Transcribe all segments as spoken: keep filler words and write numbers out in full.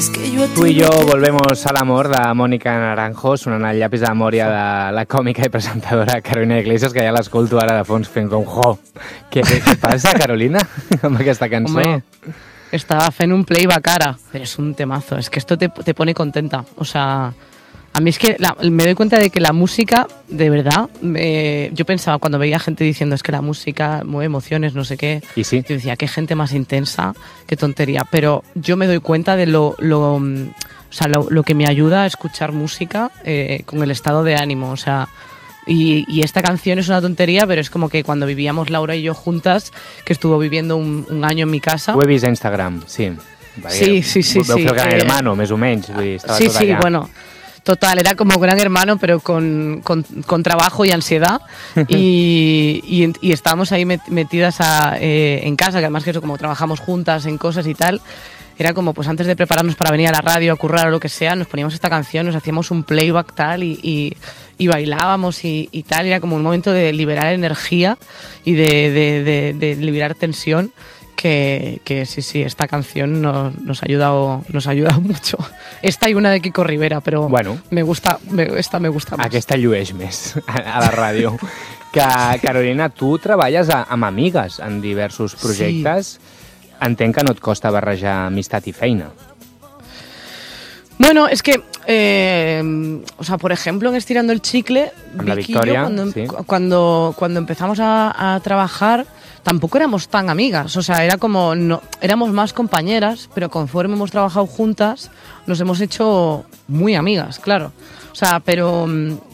Tú y yo volvemos al amor de Mònica Naranjo, sonant el llapis de memòria de la còmica i presentadora Carolina Iglesias, que ja l'escolto ara de fons fent com jo. Què, què passa, Carolina, amb aquesta cançó? Hombre, estaba fent un playback ara, pero es un temazo, es que esto te, te pone contenta, o sea... A mí es que la, me doy cuenta de que la música, de verdad, eh, yo pensaba cuando veía gente diciendo es que la música mueve emociones, no sé qué, ¿Y sí? yo decía, qué gente más intensa, qué tontería, pero yo me doy cuenta de lo, lo, o sea, lo, lo que me ayuda a escuchar música eh, con el estado de ánimo, o sea... Y, y esta canción es una tontería, pero es como que cuando vivíamos Laura y yo juntas, que estuvo viviendo un, un año en mi casa... Ho he vist a Instagram, sí. Sí, sí, sí. Veu sí, fer el Gran eh, Hermano, més o menys. Vull dir, estava sí, tot sí, allà. bueno... Total, era como Gran Hermano, pero con, con, con trabajo y ansiedad. Y, y, y estábamos ahí metidas a, eh, en casa, que además que eso, como trabajamos juntas en cosas y tal, era como, pues antes de prepararnos para venir a la radio, a currar o lo que sea, nos poníamos esta canción, nos hacíamos un playback tal y, y, y bailábamos y, y tal. Era como un momento de liberar energía y de, de, de, de liberar tensión. Que, que sí, sí, esta canción nos, nos, ha ayudado, nos ha ayudado mucho. Esta y una de Kiko Rivera, pero bueno, me gusta, me, esta me gusta més. Aquesta llueix més a la ràdio. Que, Carolina, tu treballes a, amb amigues en diversos projectes. Sí. Entenc que no et costa barrejar amistat i feina. Bueno, es que, eh, o sea, por ejemplo, en Estirando el Chicle, la Vicky Victoria, y yo, cuando, sí. cuando, cuando empezamos a, a trabajar, tampoco éramos tan amigas, o sea, era como, no, éramos más compañeras, pero conforme hemos trabajado juntas, nos hemos hecho muy amigas, claro. O sea, pero,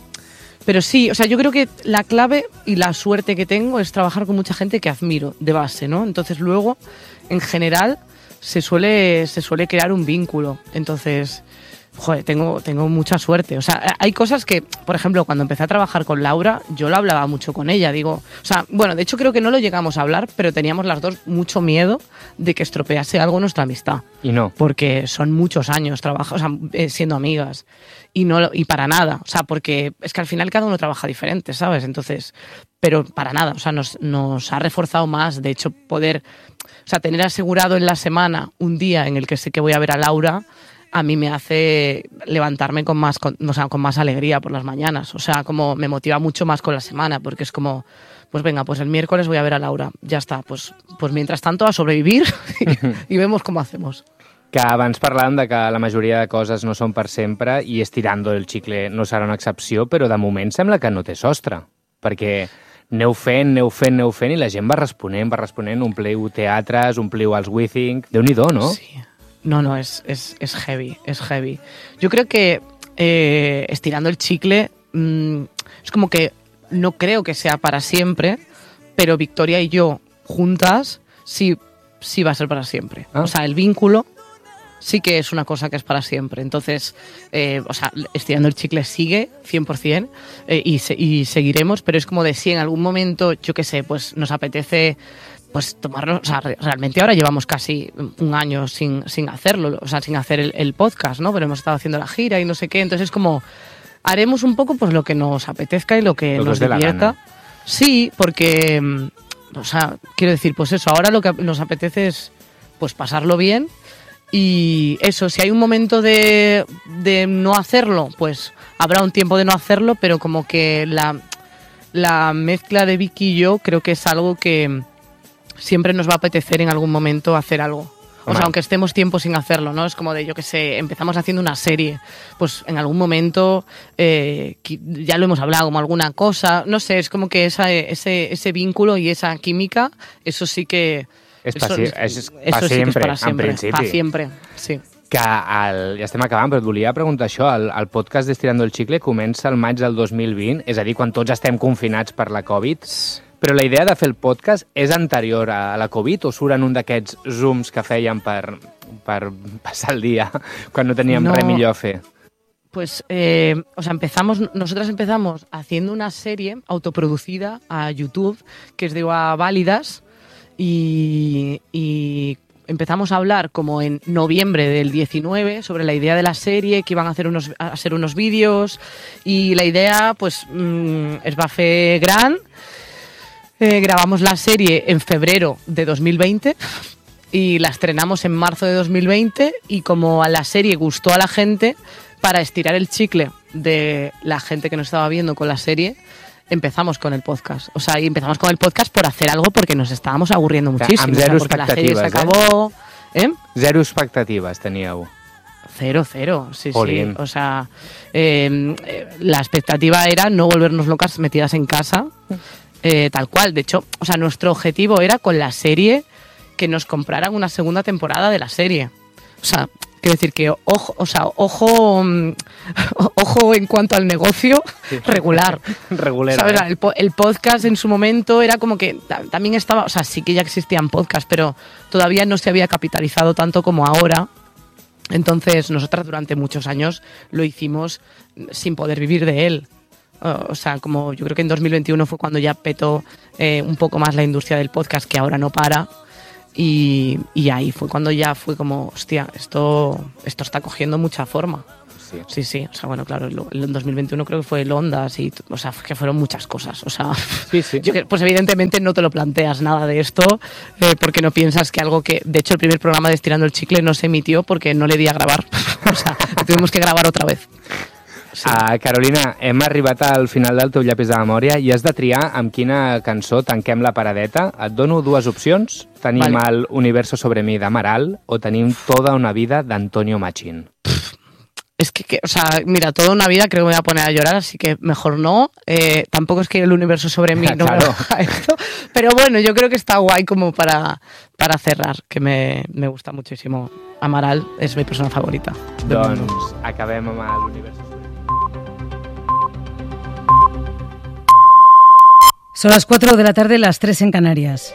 pero sí, o sea, yo creo que la clave y la suerte que tengo es trabajar con mucha gente que admiro de base, ¿no? Entonces luego, en general, se suele, se suele crear un vínculo, entonces... Joder, tengo, tengo mucha suerte. O sea, hay cosas que, por ejemplo, cuando empecé a trabajar con Laura, yo lo hablaba mucho con ella. Digo, o sea, bueno, de hecho creo que no lo llegamos a hablar, pero teníamos las dos mucho miedo de que estropease algo nuestra amistad. Y no. Porque son muchos años trabaja, o sea, eh, siendo amigas. Y, no, y para nada. O sea, porque es que al final cada uno trabaja diferente, ¿sabes? Entonces, pero para nada. O sea, nos, nos ha reforzado más. De hecho, poder, o sea, tener asegurado en la semana un día en el que sé que voy a ver a Laura... a mí me hace levantarme con más, con, o sea, con más alegría por las mañanas. O sea, como me motiva mucho más con la semana, porque es como, pues venga, pues el miércoles voy a ver a Laura. Ya está, pues, pues mientras tanto a sobrevivir y, y vemos cómo hacemos. Que abans parlàvem de que la majoria de coses no són per sempre i Estirando el Chicle no serà una excepció, però de moment sembla que no té sostre, perquè aneu fent, aneu fent, aneu fent i la gent va responent, va responent, ompliu teatres, ompliu els Withink. Déu-n'hi-do, no? Sí. No, no, es, es, es heavy, es heavy. Yo creo que eh, Estirando el Chicle mmm, es como que no creo que sea para siempre, pero Victoria y yo juntas sí, sí va a ser para siempre. ¿Ah? O sea, el vínculo sí que es una cosa que es para siempre. Entonces, eh, o sea, Estirando el Chicle sigue cien por ciento eh, y, se, y seguiremos, pero es como de si en algún momento, yo qué sé, pues nos apetece... pues tomarlo, o sea, realmente ahora llevamos casi un año sin, sin hacerlo, o sea, sin hacer el, el podcast, ¿no? Pero hemos estado haciendo la gira y no sé qué, entonces es como, haremos un poco pues lo que nos apetezca y lo que lo nos que divierta. Sí, porque, o sea, quiero decir, pues eso, ahora lo que nos apetece es pues pasarlo bien y eso, si hay un momento de, de no hacerlo, pues habrá un tiempo de no hacerlo, pero como que la, la mezcla de Vicky y yo creo que es algo que siempre nos va a apetecer en algún momento hacer algo. O sea, aunque estemos tiempo sin hacerlo, ¿no? Es como de, yo qué sé, empezamos haciendo una serie, pues en algún momento eh, ya lo hemos hablado, como alguna cosa, no sé, es como que esa, ese, ese vínculo y esa química, eso sí que... És eso, pa, si, és, és pa eso sí sempre, que és para siempre, en principi. Pa siempre, sí. Que el, ja estem acabant, però et volia preguntar això. El, el podcast d'Estirando el Chicle comença el maig del dos mil vint, és a dir, quan tots estem confinats per la Covid. Però la idea de fer el podcast és anterior a la Covid o surt en un d'aquests Zooms que fèiem per, per passar el dia quan no teníem no. res millor a fer? Pues, eh, o sea, empezamos, nosotras empezamos haciendo una serie autoproducida a YouTube que es de Válidas y, y empezamos a hablar como en noviembre del diecinueve sobre la idea de la serie, que iban a hacer unos, a hacer unos vídeos y la idea, pues, mmm, es va a fer gran. Eh, grabamos la serie en febrero de dos mil veinte y la estrenamos en marzo de dos mil veinte y como a la serie gustó a la gente, para estirar el chicle de la gente que nos estaba viendo con la serie, empezamos con el podcast. O sea, y empezamos con el podcast por hacer algo porque nos estábamos aburriendo muchísimo. Amb zero o sea, porque la serie se expectatives, acabó... ¿Eh? ¿Eh? Zero expectatives teníeu. Cero, cero, sí, Jolín. sí. O sea, eh, eh, la expectativa era no volvernos locas metidas en casa, eh, tal cual. De hecho, o sea, nuestro objetivo era con la serie que nos compraran una segunda temporada de la serie. O sea, quiero decir que ojo, o sea, ojo, mm, ojo en cuanto al negocio, regular. Regular. ¿Sabes? ¿eh? El, po- el podcast en su momento era como que ta- también estaba, o sea, sí que ya existían podcasts, pero todavía no se había capitalizado tanto como ahora. Entonces, nosotras durante muchos años lo hicimos sin poder vivir de él. O sea, como yo creo que en dos mil veintiuno fue cuando ya petó eh, un poco más la industria del podcast, que ahora no para. Y, y ahí fue cuando ya fue como, hostia, esto, esto está cogiendo mucha forma. Sí. Sí, sí. O sea, bueno, claro, el, el dos mil veintiuno creo que fue el Ondas y, o sea, que fueron muchas cosas. O sea, Sí, sí. yo que- pues evidentemente no te lo planteas nada de esto eh, porque no piensas que algo que, de hecho, el primer programa de Estirando el Chicle no se emitió porque no le di a grabar. O sea, lo tuvimos que grabar otra vez. Sí. Uh, Carolina, hem arribat al final del teu llapis de memòria i has de triar amb quina cançó tanquem la paradeta. Et dono dues opcions. Tenim Vale. el Universo sobre mi d'Amaral o tenim Toda una vida d'Antonio Machín. Es que, que, o sea, mira, toda una vida creo que me voy a poner a llorar, así que mejor no. Eh, tampoco es que el universo sobre mí no Claro. me haga esto, pero bueno, yo creo que está guay como para, para cerrar, que me, me gusta muchísimo. Amaral es mi persona favorita. del mundo. Doncs acabem amb l'Universo sobre mi. Son las cuatro de la tarde, las tres en Canarias.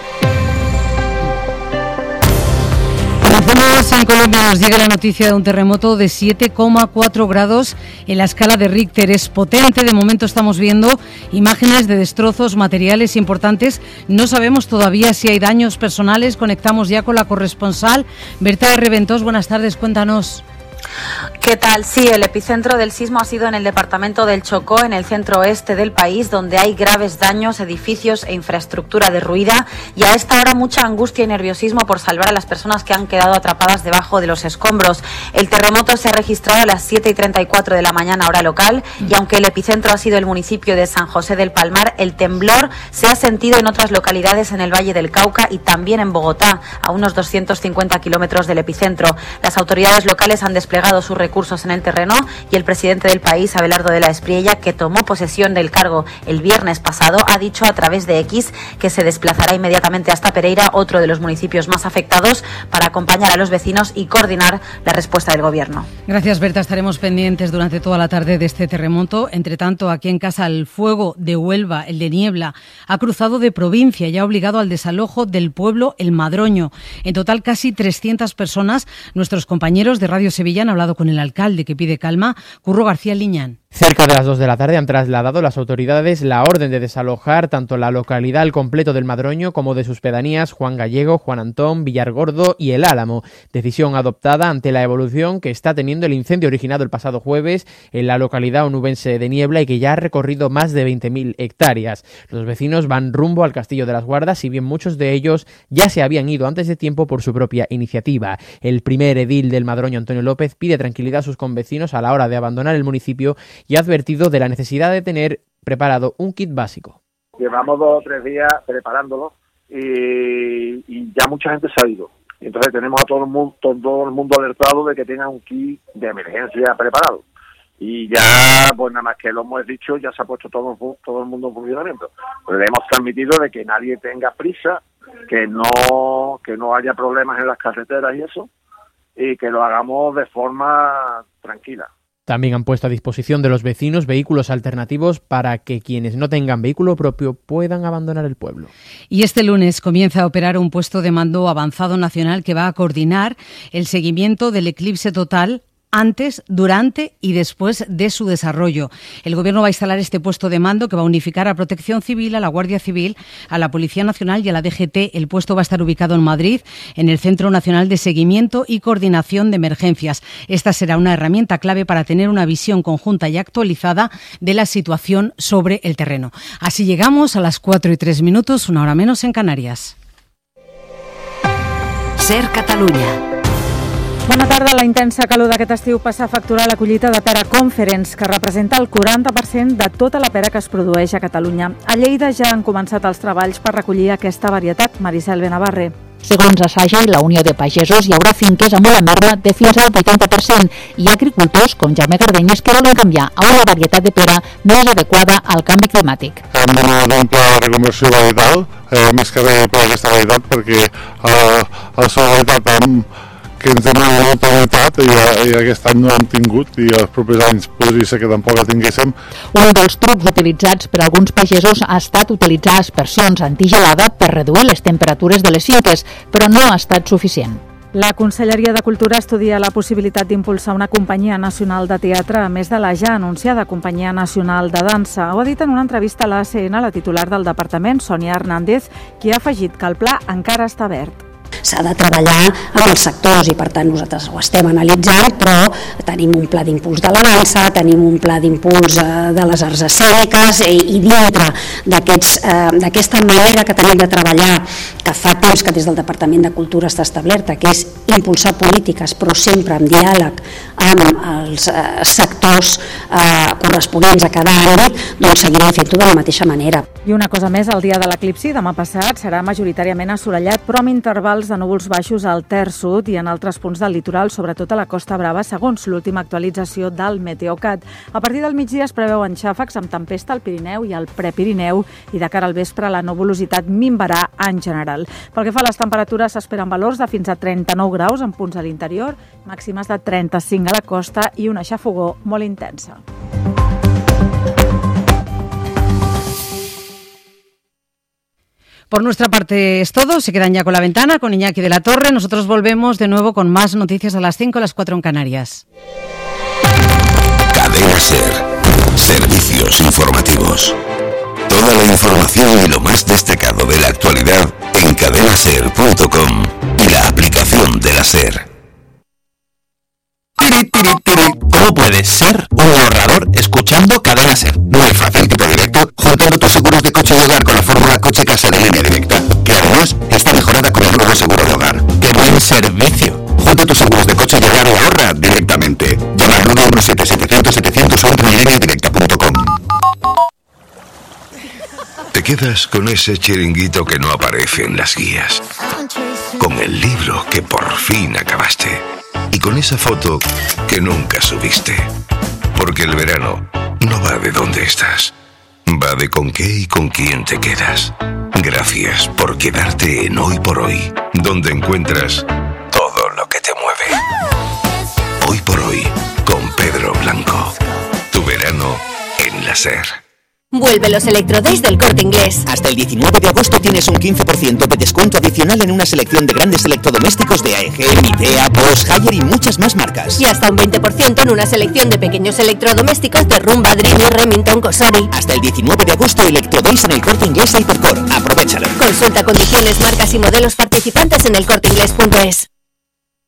Comencemos en Colombia. Nos llega la noticia de un terremoto de siete coma cuatro grados en la escala de Richter. Es potente. De momento estamos viendo imágenes de destrozos materiales importantes. No sabemos todavía si hay daños personales. Conectamos ya con la corresponsal Berta de Reventós. Buenas tardes, cuéntanos. ¿Qué tal? Sí, el epicentro del sismo ha sido en el departamento del Chocó, en el centro oeste del país, donde hay graves daños, edificios e infraestructura derruida, y a esta hora mucha angustia y nerviosismo por salvar a las personas que han quedado atrapadas debajo de los escombros. El terremoto se ha registrado a las siete y treinta y cuatro de la mañana hora local, y aunque el epicentro ha sido el municipio de San José del Palmar, el temblor se ha sentido en otras localidades en el Valle del Cauca y también en Bogotá, a unos doscientos cincuenta kilómetros del epicentro. Las autoridades locales han desplegado sus recursos en el terreno y el presidente del país, Abelardo de la Espriella, que tomó posesión del cargo el viernes pasado, ha dicho a través de X que se desplazará inmediatamente hasta Pereira, otro de los municipios más afectados, para acompañar a los vecinos y coordinar la respuesta del gobierno. Gracias, Berta. Estaremos pendientes durante toda la tarde de este terremoto. Entre tanto, aquí en casa, el fuego de Huelva, el de Niebla, ha cruzado de provincia y ha obligado al desalojo del pueblo El Madroño. En total, casi trescientas personas. Nuestros compañeros de Radio Sevilla han hablado con el alcalde, que pide calma. Curro García Liñán. Cerca de las dos de la tarde han trasladado las autoridades la orden de desalojar tanto la localidad al completo del Madroño como de sus pedanías Juan Gallego, Juan Antón, Villargordo y El Álamo. Decisión adoptada ante la evolución que está teniendo el incendio originado el pasado jueves en la localidad onubense de Niebla y que ya ha recorrido más de veinte mil hectáreas. Los vecinos van rumbo al Castillo de las Guardas, si bien muchos de ellos ya se habían ido antes de tiempo por su propia iniciativa. El primer edil del Madroño, Antonio López, pide tranquilidad a sus convecinos a la hora de abandonar el municipio y ha advertido de la necesidad de tener preparado un kit básico. Llevamos dos o tres días preparándolo y, y ya mucha gente se ha ido. Entonces tenemos a todo el mundo, todo el mundo alertado de que tenga un kit de emergencia preparado. Y ya, pues nada más que lo hemos dicho, ya se ha puesto todo, todo el mundo en funcionamiento. Pero le hemos transmitido de que nadie tenga prisa, que no, que no haya problemas en las carreteras y eso, y que lo hagamos de forma tranquila. También han puesto a disposición de los vecinos vehículos alternativos para que quienes no tengan vehículo propio puedan abandonar el pueblo. Y este lunes comienza a operar un puesto de mando avanzado nacional que va a coordinar el seguimiento del eclipse total antes, durante y después de su desarrollo. El Gobierno va a instalar este puesto de mando que va a unificar a Protección Civil, a la Guardia Civil, a la Policía Nacional y a la D G T. El puesto va a estar ubicado en Madrid, en el Centro Nacional de Seguimiento y Coordinación de Emergencias. Esta será una herramienta clave para tener una visión conjunta y actualizada de la situación sobre el terreno. Así llegamos a las cuatro y tres minutos, una hora menos en Canarias. SER Catalunya. Bona tarda. La intensa calor d'aquest estiu passa a facturar la collita de pera Conference, que representa el quaranta per cent de tota la pera que es produeix a Catalunya. A Lleida ja han començat els treballs per recollir aquesta varietat. Maricel Benavarre. Segons Assaja i la Unió de Pagesos, hi haurà finques amb una merda de fins al vuitanta per cent i agricultors com Jaume Gardenyes que volen canviar a una varietat de pera més adequada al canvi climàtic. Hem d'anar d'un pla de reconversió varietal, eh, més que res per aquesta varietat, perquè eh, la seva varietat amb que ens demana molta varietat i, i aquest any no l'hem tingut i els propers anys podria ser que tampoc la tinguéssim. Un dels trucs utilitzats per alguns pagesos ha estat utilitzar aspersions antigelada per reduir les temperatures de les finques, però no ha estat suficient. La Conselleria de Cultura estudia la possibilitat d'impulsar una companyia nacional de teatre, a més de la ja anunciada Companyia Nacional de Dansa. Ho ha dit en una entrevista a l'A C N la titular del departament, Sònia Hernández, qui ha afegit que el pla encara està verd. S'ha de treballar amb els sectors i per tant nosaltres ho estem analitzant, però tenim un pla d'impuls de la dansa, tenim un pla d'impuls de les arts escèniques i, i dintre d'aquesta eh, manera que tenim de treballar, que fa temps que des del Departament de Cultura està establerta, que és impulsar polítiques però sempre en diàleg amb els eh, sectors eh, corresponents a cada àmbit, doncs seguirem fent-ho de la mateixa manera. I una cosa més, el dia de l'eclipsi, demà passat, serà majoritàriament assolellat, però amb intervals de núvols baixos al terç sud i en altres punts del litoral, sobretot a la Costa Brava, segons l'última actualització del Meteocat. A partir del migdia es preveuen xàfecs amb tempesta al Pirineu i al Prepirineu i de cara al vespre la nuvolositat minvarà en general. Pel que fa a les temperatures, s'esperen valors de fins a trenta-nou graus en punts a l'interior, màximes de trenta-cinc a la costa i una xafogor molt intensa. Por nuestra parte es todo. Se quedan ya con La Ventana, con Iñaki de la Torre. Nosotros volvemos de nuevo con más noticias a las cinco, a las cuatro en Canarias. Cadena SER. Servicios informativos. Toda la información y lo más destacado de la actualidad en cadena ser punto com y la aplicación de la SER. ¿Cómo puedes ser un ahorrador escuchando Cadena SER? Muy fácil, tipo directo, juntando tus seguros de coche y hogar con la fórmula Coche Casa de Línea Directa, que además está mejorada con el nuevo seguro de hogar. ¡Qué buen servicio! Junta tus seguros de coche y hogar y ahorra directamente. Llama al nueve uno siete, setecientos, setecientos o entra en línea directa punto com. Te quedas con ese chiringuito que no aparece en las guías, con el libro que por fin acabaste y con esa foto que nunca subiste. Porque el verano no va de dónde estás, va de con qué y con quién te quedas. Gracias por quedarte en Hoy por Hoy, donde encuentras todo lo que te mueve. Hoy por Hoy, con Pedro Blanco. Tu verano en la SER. Vuelve los Electrodays del Corte Inglés. Hasta el diecinueve de agosto tienes un quince por ciento de descuento adicional en una selección de grandes electrodomésticos de A E G, Midea, Bosch, Haier y muchas más marcas. Y hasta un veinte por ciento en una selección de pequeños electrodomésticos de Rumba, Dreamy, Remington, Cosori. Hasta el diecinueve de agosto Electrodays en el Corte Inglés Hypercore. Aprovéchalo. Consulta condiciones, marcas y modelos participantes en el corte inglés punto es.